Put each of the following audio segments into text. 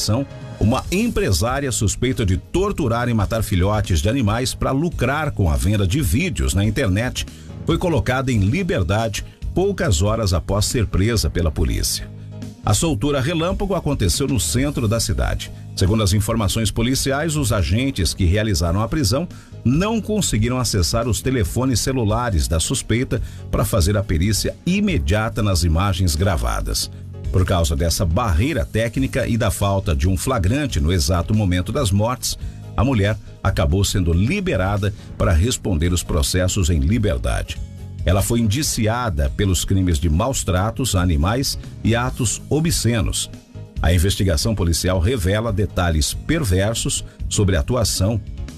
investigação, uma empresária suspeita de torturar e matar filhotes de animais para lucrar com a venda de vídeos na internet foi colocada em liberdade poucas horas após ser presa pela polícia. A soltura relâmpago aconteceu no centro da cidade. Segundo as informações policiais, os agentes que realizaram a prisão não conseguiram acessar os telefones celulares da suspeita para fazer a perícia imediata nas imagens gravadas. Por causa dessa barreira técnica e da falta de um flagrante no exato momento das mortes, a mulher acabou sendo liberada para responder os processos em liberdade. Ela foi indiciada pelos crimes de maus tratos a animais e atos obscenos. A investigação policial revela detalhes perversos sobre a atuação.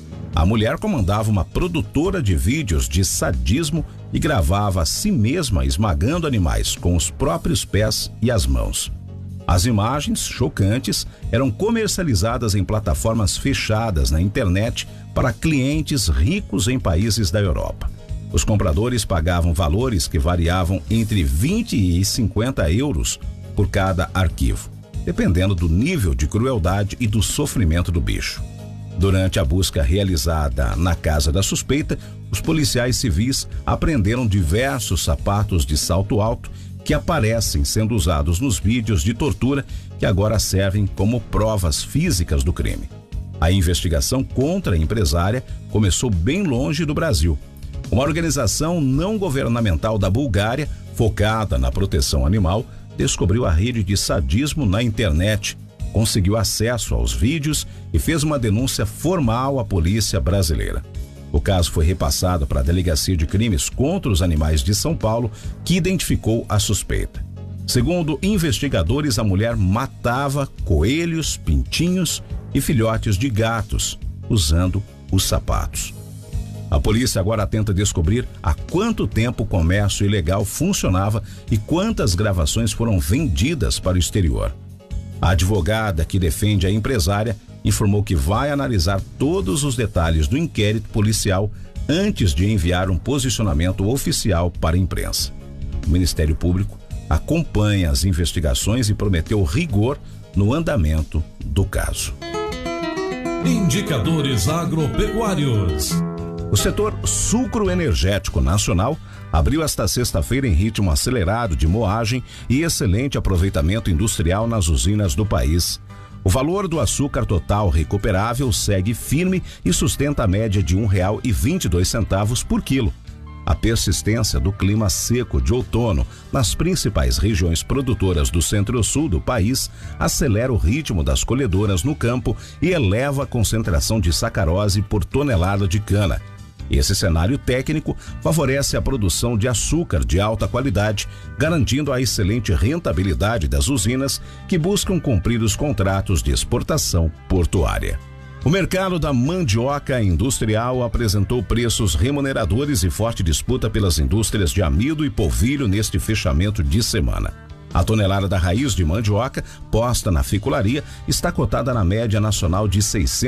A mulher comandava uma produtora de vídeos de sadismo e gravava a si mesma esmagando animais com os próprios pés e as mãos. As imagens chocantes eram comercializadas em plataformas fechadas na internet para clientes ricos em países da Europa. Os compradores pagavam valores que variavam entre 20 e 50 euros por cada arquivo, dependendo do nível de crueldade e do sofrimento do bicho. Durante a busca realizada na casa da suspeita, os policiais civis apreenderam diversos sapatos de salto alto que aparecem sendo usados nos vídeos de tortura que agora servem como provas físicas do crime. A investigação contra a empresária começou bem longe do Brasil. Uma organização não governamental da Bulgária, focada na proteção animal, descobriu a rede de sadismo na internet, conseguiu acesso aos vídeos e fez uma denúncia formal à polícia brasileira. O caso foi repassado para a Delegacia de Crimes contra os Animais de São Paulo, que identificou a suspeita. Segundo investigadores, a mulher matava coelhos, pintinhos e filhotes de gatos, usando os sapatos. A polícia agora tenta descobrir há quanto tempo o comércio ilegal funcionava e quantas gravações foram vendidas para o exterior. A advogada que defende a empresária informou que vai analisar todos os detalhes do inquérito policial antes de enviar um posicionamento oficial para a imprensa. O Ministério Público acompanha as investigações e prometeu rigor no andamento do caso. Indicadores agropecuários. O setor sucroenergético nacional abriu esta sexta-feira em ritmo acelerado de moagem e excelente aproveitamento industrial nas usinas do país. O valor do açúcar total recuperável segue firme e sustenta a média de R$ 1,22 por quilo. A persistência do clima seco de outono nas principais regiões produtoras do centro-sul do país acelera o ritmo das colhedoras no campo e eleva a concentração de sacarose por tonelada de cana. Esse cenário técnico favorece a produção de açúcar de alta qualidade, garantindo a excelente rentabilidade das usinas que buscam cumprir os contratos de exportação portuária. O mercado da mandioca industrial apresentou preços remuneradores e forte disputa pelas indústrias de amido e polvilho neste fechamento de semana. A tonelada da raiz de mandioca, posta na ficularia, está cotada na média nacional de R$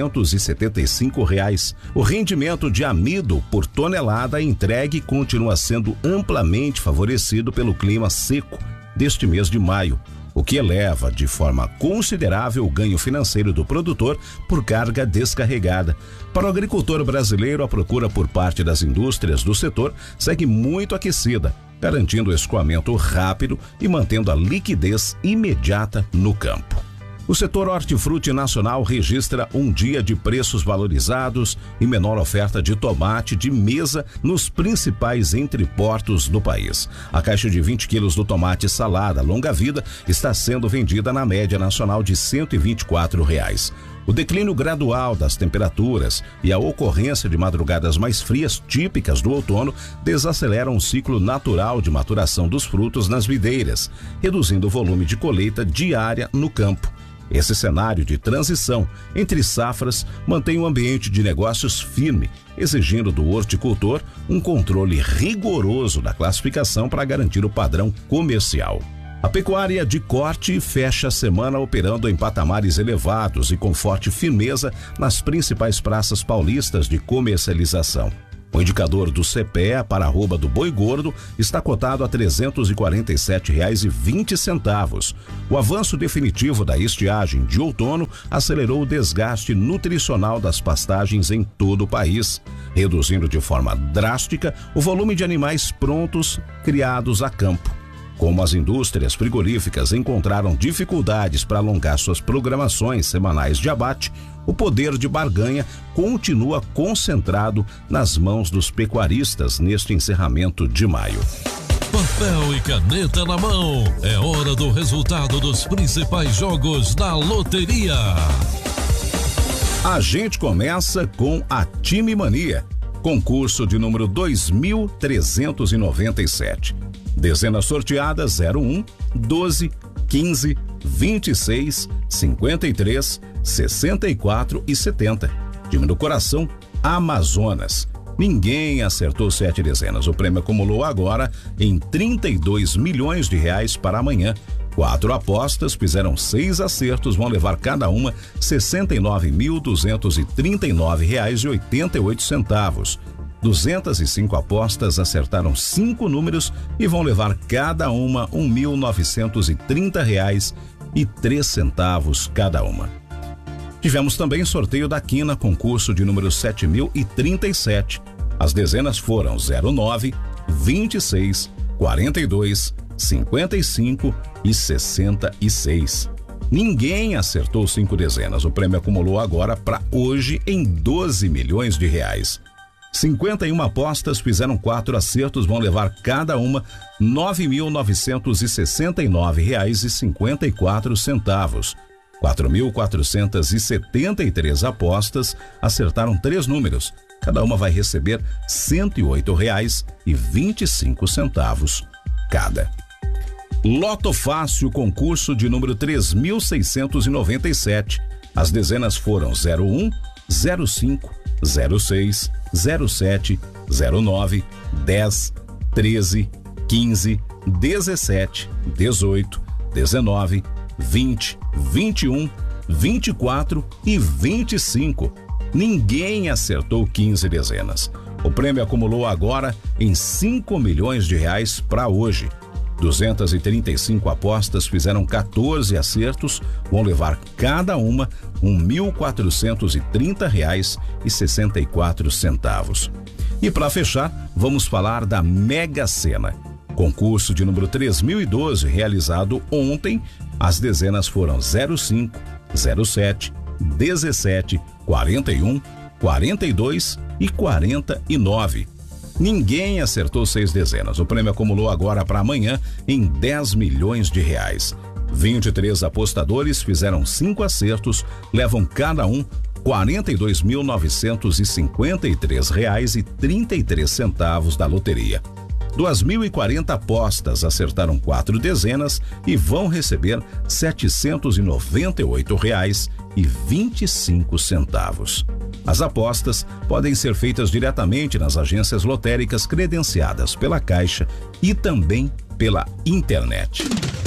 675. O rendimento de amido por tonelada entregue continua sendo amplamente favorecido pelo clima seco deste mês de maio, o que eleva de forma considerável o ganho financeiro do produtor por carga descarregada. Para o agricultor brasileiro, a procura por parte das indústrias do setor segue muito aquecida, garantindo o escoamento rápido e mantendo a liquidez imediata no campo. O setor hortifruti nacional registra um dia de preços valorizados e menor oferta de tomate de mesa nos principais entreportos do país. A caixa de 20 quilos do tomate salada longa vida está sendo vendida na média nacional de R$ 124. O declínio gradual das temperaturas e a ocorrência de madrugadas mais frias típicas do outono desaceleram o ciclo natural de maturação dos frutos nas videiras, reduzindo o volume de colheita diária no campo. Esse cenário de transição entre safras mantém um ambiente de negócios firme, exigindo do horticultor um controle rigoroso da classificação para garantir o padrão comercial. A pecuária de corte fecha a semana operando em patamares elevados e com forte firmeza nas principais praças paulistas de comercialização. O indicador do CPEA para a arroba do boi gordo está cotado a R$ 347,20. O avanço definitivo da estiagem de outono acelerou o desgaste nutricional das pastagens em todo o país, reduzindo de forma drástica o volume de animais prontos criados a campo. Como as indústrias frigoríficas encontraram dificuldades para alongar suas programações semanais de abate, o poder de barganha continua concentrado nas mãos dos pecuaristas neste encerramento de maio. Papel e caneta na mão, é hora do resultado dos principais jogos da loteria. A gente começa com a Time Mania, concurso de número 2397. Dezenas sorteadas 01, 12, 15, 26, 53, 64 e 70. Time do coração, Amazonas. Ninguém acertou 7 dezenas. O prêmio acumulou agora em R$32 milhões para amanhã. 4 apostas fizeram 6 acertos, vão levar cada uma R$ 69.239,88. 205 apostas acertaram 5 números e vão levar cada uma R$ 1.930,03 cada uma. Tivemos também sorteio da quina, concurso de número 7037. As dezenas foram 09, 26, 42, 55 e 66. Ninguém acertou 5 dezenas. O prêmio acumulou agora para hoje em R$12 milhões. 51 apostas fizeram 4 acertos, vão levar cada uma R$ 9.969,54. 4.473 apostas acertaram 3 números. Cada uma vai receber R$ 108,25 cada. Loto Fácil, concurso de número 3.697. As dezenas foram 01, 05, 06, 07, 09, 10, 13, 15, 17, 18, 19, 20, 21, 24 e 25. Ninguém acertou 15 dezenas. O prêmio acumulou agora em R$5 milhões para hoje. 235 apostas fizeram 14 acertos, vão levar cada uma R$ 1.430,64. E para fechar, vamos falar da Mega Sena. Concurso de número 3012, realizado ontem. As dezenas foram 05, 07, 17, 41, 42 e 49. Ninguém acertou 6 dezenas. O prêmio acumulou agora para amanhã em R$10 milhões. 23 apostadores fizeram 5 acertos, levam cada um R$ 42.953,33 da loteria. 2.040 apostas acertaram 4 dezenas e vão receber R$ 798,25. As apostas podem ser feitas diretamente nas agências lotéricas credenciadas pela Caixa e também pela internet.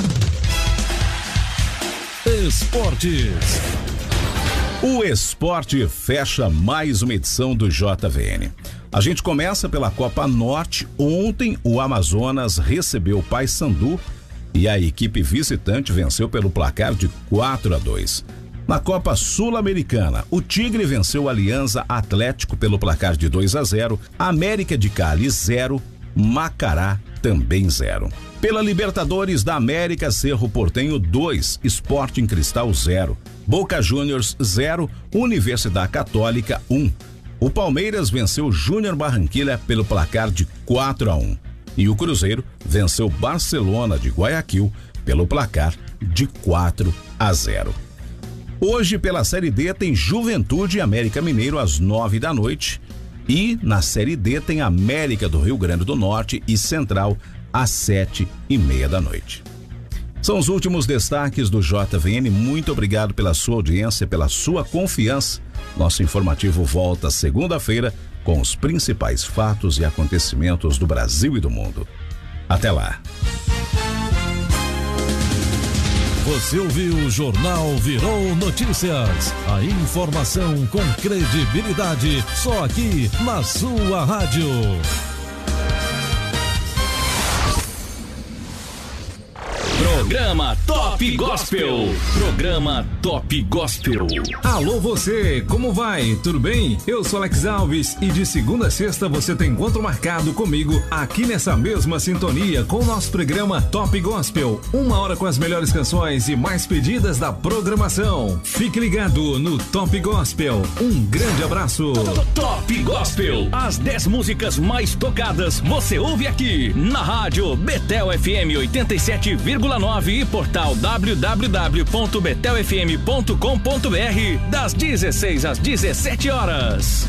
Esportes. O esporte fecha mais uma edição do JVN. A gente começa pela Copa Norte. Ontem o Amazonas recebeu o Paysandu e a equipe visitante venceu pelo placar de 4-2. Na Copa Sul-Americana, o Tigre venceu o Alianza Atlético pelo placar de 2-0, América de Cali 0, Macará também 0. Pela Libertadores da América, Cerro Porteño 2, Sporting Cristal 0, Boca Juniors 0, Universidade Católica 1. O Palmeiras venceu o Júnior Barranquilla pelo placar de 4-1 e o Cruzeiro venceu o Barcelona de Guayaquil pelo placar de 4-0. Hoje, pela Série D, tem Juventude e América Mineiro às 9 da noite. E na Série D tem América do Rio Grande do Norte e Central às 7:30 da noite. São os últimos destaques do JVN. Muito obrigado pela sua audiência, pela sua confiança. Nosso informativo volta segunda-feira com os principais fatos e acontecimentos do Brasil e do mundo. Até lá. Você ouviu o Jornal Virou Notícias. A informação com credibilidade, só aqui na sua rádio. Programa Top Gospel. Programa Top Gospel. Alô você, como vai? Tudo bem? Eu sou Alex Alves e de segunda a sexta você tem encontro marcado comigo aqui nessa mesma sintonia com o nosso programa Top Gospel. 1 hora com as melhores canções e mais pedidas da programação. Fique ligado no Top Gospel. Um grande abraço. Top Gospel. As 10 músicas mais tocadas você ouve aqui na rádio Betel FM 87,9 e portal www.betelfm.com.br das 16 às 17 horas.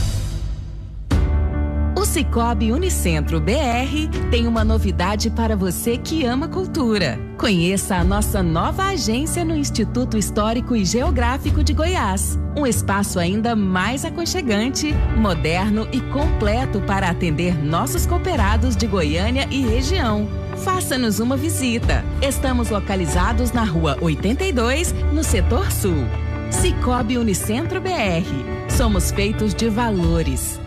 O Sicoob Unicentro BR tem uma novidade para você que ama cultura. Conheça a nossa nova agência no Instituto Histórico e Geográfico de Goiás. Um espaço ainda mais aconchegante, moderno e completo para atender nossos cooperados de Goiânia e região. Faça-nos uma visita. Estamos localizados na Rua 82, no Setor Sul. Sicoob Unicentro BR. Somos feitos de valores.